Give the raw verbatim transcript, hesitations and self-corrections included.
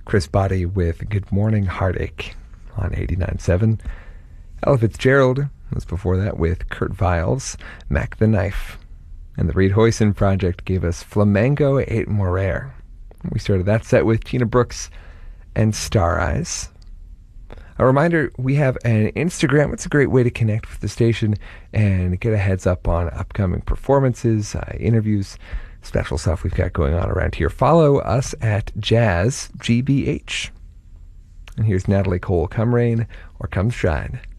Chris Body with Good Morning Heartache on eighty-nine point seven. Ella Fitzgerald was before that with Kurt Viles, Mac the Knife. And the Reed Hoyson Project gave us Flamenco et Morer. We started that set with Tina Brooks and Star Eyes. A reminder, we have an Instagram. It's a great way to connect with the station and get a heads up on upcoming performances, uh, interviews, special stuff we've got going on around here. Follow us at Jazz G B H. And here's Natalie Cole, Come Rain or Come Shine.